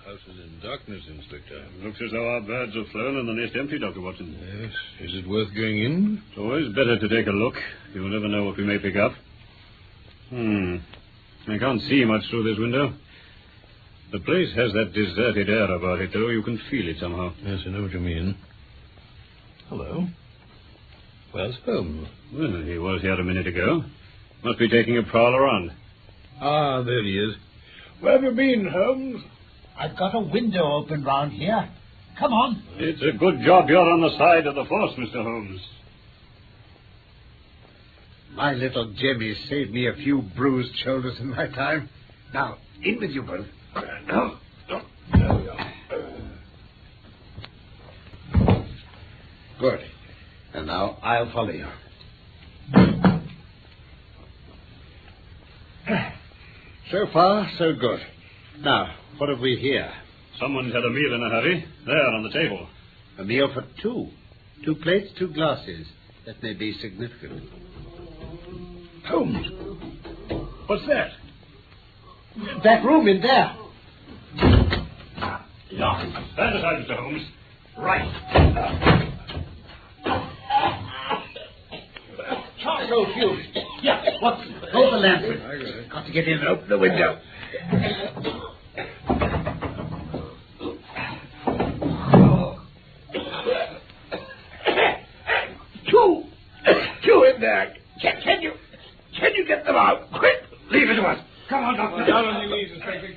house is in darkness, Inspector. Looks as though our birds have flown and the nest empty, Dr. Watson. Yes. Is it worth going in? It's always better to take a look. You'll never know what we may pick up. I can't see much through this window. The place has that deserted air about it, though. You can feel it somehow. Yes, I know what you mean. Hello. Where's Holmes? Well, he was here a minute ago. Must be taking a prowl around. Ah, there he is. Where have you been, Holmes? I've got a window open round here. Come on. It's a good job you're on the side of the force, Mr. Holmes. My little Jemmy saved me a few bruised shoulders in my time. Now, in with you both. No. Good. And now I'll follow you. So far, so good. Now, what have we here? Someone's had a meal in a hurry. There, on the table. A meal for two. 2 plates, 2 glasses. That may be significant. Holmes. What's that? That room in there. Yeah. Stand aside, Mr. Holmes. Right. Charcoal fuse. Yeah, what's... Hold the lantern. Got to get in and open the window. Two in there. Can you get them out? Quick. Leave it to us. Come on, Doctor. Down on your knees, Inspector.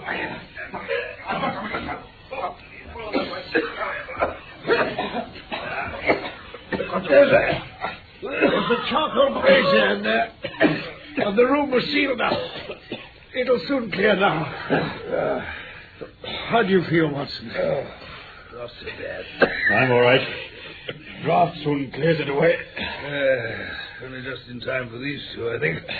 There's a charcoal brazier in there. And the room was sealed up. It'll soon clear now. How do you feel, Watson? Not so bad. I'm all right. Draft soon clears it away. Only just in time for these two, I think.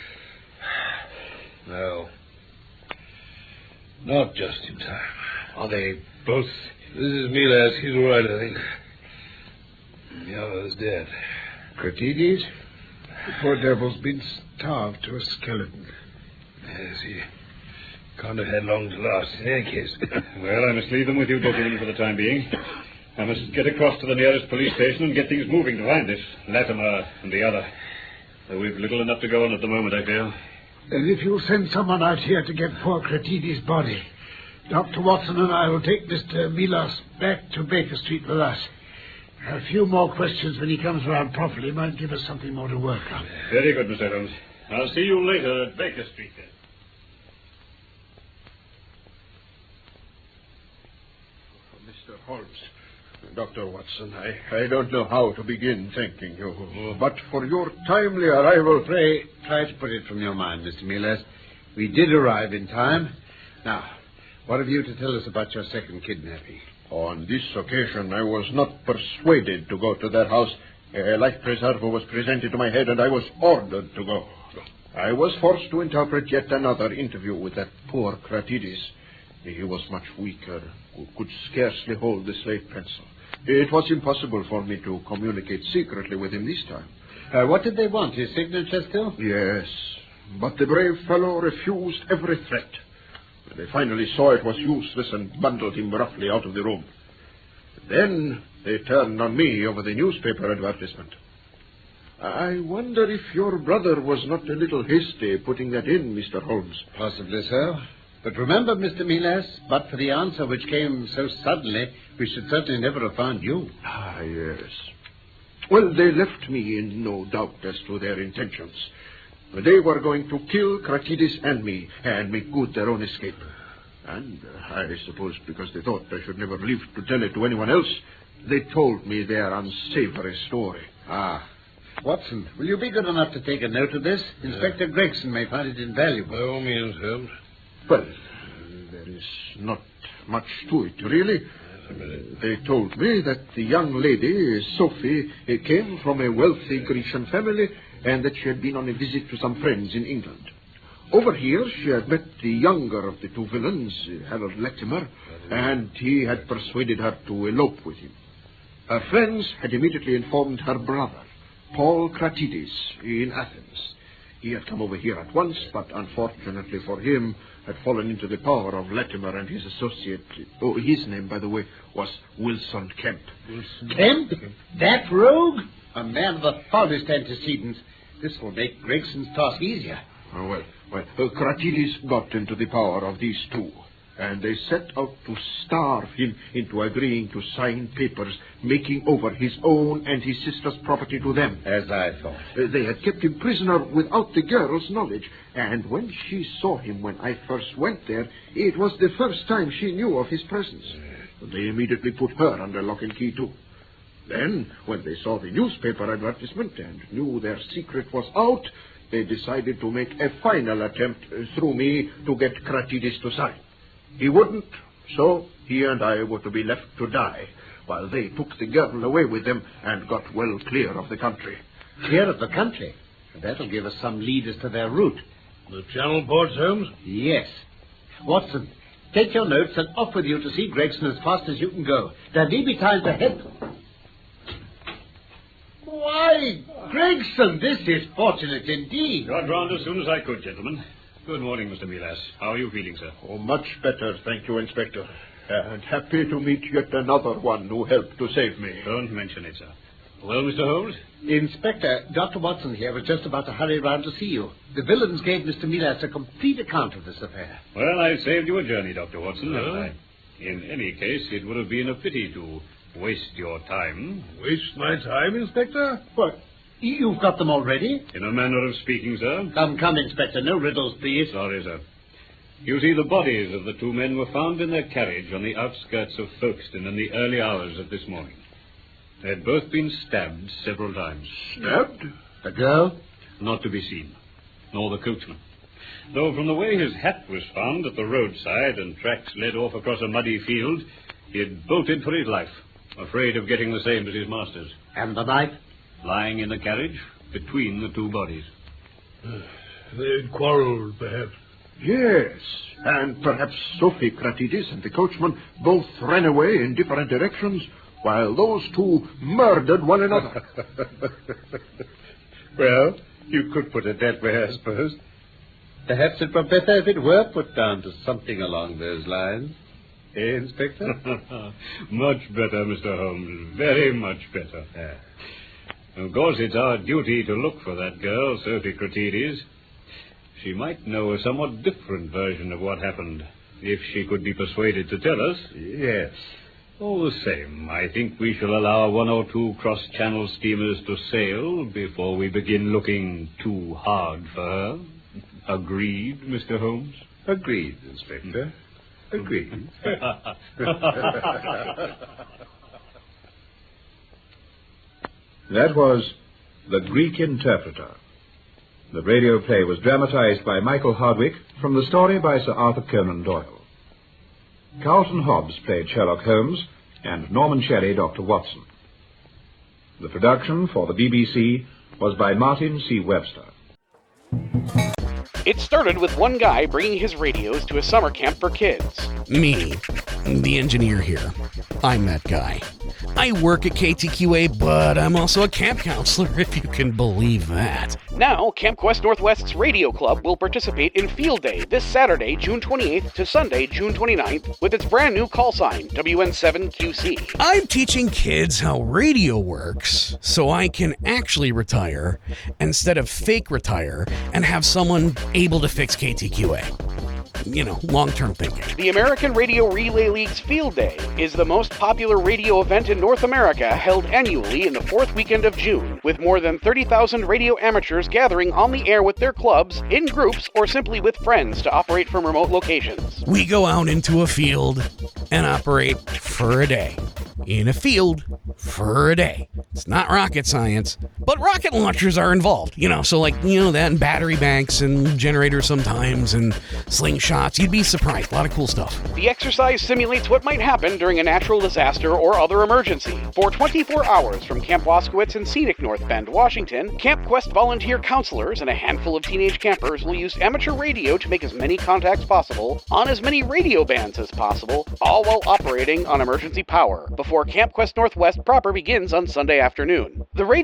No. Not just in time. Are they both... This is Milas. He's all right, I think. The other's dead. Cratides? The poor devil's been starved to a skeleton. Yes, he can't have had long to last in any case. Well, I must leave them with you, gentlemen, for the time being. I must get across to the nearest police station and get things moving to find this Latimer and the other. Though we've little enough to go on at the moment, I feel. And if you'll send someone out here to get poor Cratides' body, Dr. Watson and I will take Mr. Milas back to Baker Street with us. A few more questions when he comes around properly might give us something more to work on. Very good, Mr. Holmes. I'll see you later at Baker Street, then. Mr. Holmes, Dr. Watson, I don't know how to begin thanking you, but for your timely arrival... Pray, try to put it from your mind, Mr. Milas. We did arrive in time. Now, what have you to tell us about your second kidnapping? On this occasion, I was not persuaded to go to that house. A life preserver was presented to my head, and I was ordered to go. I was forced to interpret yet another interview with that poor Cratides. He was much weaker, could scarcely hold the slate pencil. It was impossible for me to communicate secretly with him this time. What did they want? His signature still? Yes, but the brave fellow refused every threat. They finally saw it was useless and bundled him roughly out of the room. Then they turned on me over the newspaper advertisement. I wonder if your brother was not a little hasty putting that in, Mr. Holmes. Possibly so. But remember, Mr. Milas, but for the answer which came so suddenly, we should certainly never have found you. Ah, yes. Well, they left me in no doubt as to their intentions. They were going to kill Cratides and me and make good their own escape. And I suppose because they thought I should never live to tell it to anyone else, they told me their unsavory story. Ah. Watson, will you be good enough to take a note of this? Inspector Gregson may find it invaluable. By all means, Holmes. Well, there is not much to it, really. They told me that the young lady, Sophie, came from a wealthy Grecian family and that she had been on a visit to some friends in England. Over here, she had met the younger of the two villains, Harold Latimer, and he had persuaded her to elope with him. Her friends had immediately informed her brother, Paul Cratides, in Athens. He had come over here at once, but unfortunately for him, had fallen into the power of Latimer and his associate. Oh, his name, by the way, was Wilson Kemp. Kemp? That rogue? A man of the foulest antecedents. This will make Gregson's task easier. Oh, well, Kratidis got into the power of these two, and they set out to starve him into agreeing to sign papers making over his own and his sister's property to them. As I thought. They had kept him prisoner without the girl's knowledge, and when she saw him when I first went there, it was the first time she knew of his presence. They immediately put her under lock and key, too. Then, when they saw the newspaper advertisement and knew their secret was out, they decided to make a final attempt through me to get Kratidis to sign. He wouldn't, so he and I were to be left to die, while they took the girl away with them and got well clear of the country. Clear of the country? That'll give us some lead as to their route. The Channel ports, Holmes? Yes. Watson, take your notes and off with you to see Gregson as fast as you can go. There may be time to head. Why, Gregson, this is fortunate indeed. Got round as soon as I could, gentlemen. Good morning, Mr. Milas. How are you feeling, sir? Oh, much better, thank you, Inspector. And happy to meet yet another one who helped to save me. Don't mention it, sir. Well, Mr. Holmes? Inspector, Dr. Watson here was just about to hurry round to see you. The villains gave Mr. Milas a complete account of this affair. Well, I saved you a journey, Dr. Watson, haven't I? In any case, it would have been a pity to waste your time. Waste my time, Inspector? What? You've got them already? In a manner of speaking, sir. Come, Inspector. No riddles, please. Sorry, sir. You see, the bodies of the two men were found in their carriage on the outskirts of Folkestone in the early hours of this morning. They had both been stabbed several times. Stabbed? The girl? Not to be seen, nor the coachman. Though from the way his hat was found at the roadside and tracks led off across a muddy field, he had bolted for his life, afraid of getting the same as his masters. And the knife? Lying in the carriage between the two bodies. They'd quarreled, perhaps. Yes, and perhaps Sophie Kratidis and the coachman both ran away in different directions, while those two murdered one another. Well, you could put it that way, I suppose. Perhaps it were better if it were put down to something along those lines. Eh, Inspector? Much better, Mr. Holmes. Very much better. Of course, it's our duty to look for that girl, Sophie Kratidis. She might know a somewhat different version of what happened, if she could be persuaded to tell us. Yes. All the same, I think we shall allow one or two cross-channel steamers to sail before we begin looking too hard for her. Agreed, Mr. Holmes? Agreed, Inspector. Agreed. That was The Greek Interpreter. The radio play was dramatized by Michael Hardwick from the story by Sir Arthur Conan Doyle. Carlton Hobbs played Sherlock Holmes and Norman Shelley Dr. Watson. The production for the BBC was by Martin C. Webster. It started with one guy bringing his radios to a summer camp for kids. Me, the engineer here. I'm that guy. I work at KTQA, but I'm also a camp counselor, if you can believe that. Now, Camp Quest Northwest's Radio Club will participate in Field Day this Saturday, June 28th to Sunday, June 29th, with its brand new call sign, WN7QC. I'm teaching kids how radio works, so I can actually retire instead of fake retire and have someone able to fix KTQA. You know, long-term thinking. The American Radio Relay League's Field Day is the most popular radio event in North America, held annually in the fourth weekend of June, with more than 30,000 radio amateurs gathering on the air with their clubs, in groups, or simply with friends to operate from remote locations. We go out into a field and operate for a day. In a field for a day. It's not rocket science, but rocket launchers are involved. So that and battery banks and generators sometimes and slingshots. You'd be surprised. A lot of cool stuff. The exercise simulates what might happen during a natural disaster or other emergency. For 24 hours from Camp Waskowitz in scenic North Bend, Washington, Camp Quest volunteer counselors and a handful of teenage campers will use amateur radio to make as many contacts possible on as many radio bands as possible, all while operating on emergency power, before Camp Quest Northwest proper begins on Sunday afternoon. The radio tent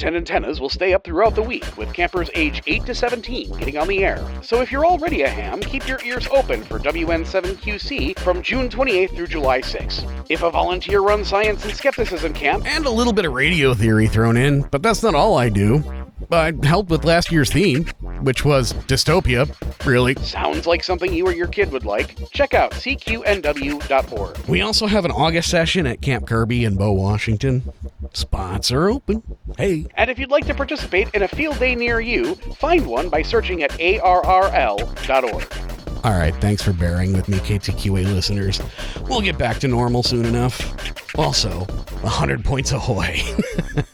content antennas will stay up throughout the week, with campers age 8 to 17 getting on the air. So if you're already a ham, keep your ears open for WN7QC from June 28th through July 6th. If a volunteer-run science and skepticism camp, And a little bit of radio theory thrown in, but that's not all I do. I helped with last year's theme, which was dystopia, really. sounds like something you or your kid would like, check out cqnw.org. We also have an August session at Camp Kirby in Bow, Washington. Spots are open. Hey. And if you'd like to participate in a field day near you, find one by searching at arrl.org. All right, thanks for bearing with me, KTQA listeners. We'll get back to normal soon enough. Also, 100 points ahoy.